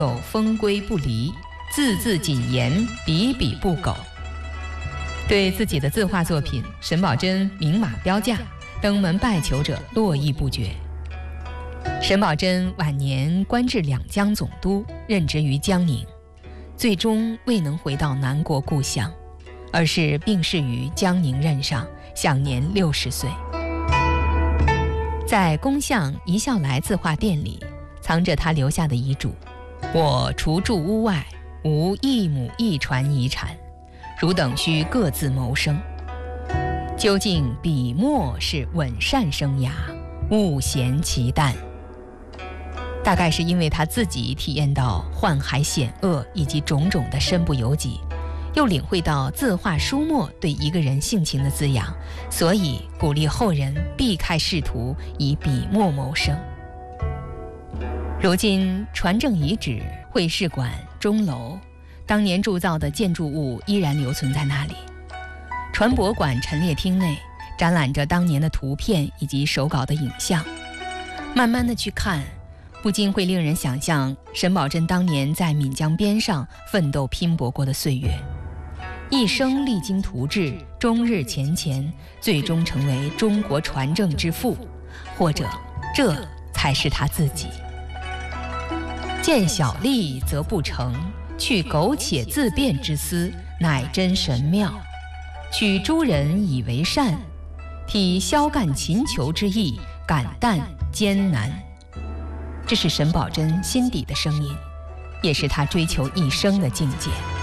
有风规不离，字字谨严，笔笔不苟。对自己的字画作品，沈葆桢明码标价，登门拜求者络绎不绝。沈葆桢晚年官至两江总督，任职于江宁，最终未能回到南国故乡，而是病逝于江宁任上，享年60岁。在宫相一笑来字画店里，藏着他留下的遗嘱：我除住屋外，无一亩一船遗产，汝等须各自谋生。究竟笔墨是稳善生涯，勿嫌其淡。大概是因为他自己体验到宦海险恶以及种种的身不由己，又领会到字画书墨对一个人性情的滋养，所以鼓励后人避开仕途，以笔墨谋生。如今传政遗址、会试馆、钟楼，当年铸造的建筑物依然留存在那里。传博馆陈列厅内展览着当年的图片以及手稿的影像，慢慢的去看，不禁会令人想象沈葆桢当年在岷江边上奋斗拼搏过的岁月，一生励精图治，终日前乾，最终成为中国传政之父，或者这才是他自己。见小利则不成，去苟且自辩之思，乃真神妙。取诸人以为善，体消干勤求之意，感淡艰难。这是沈葆桢心底的声音，也是他追求一生的境界。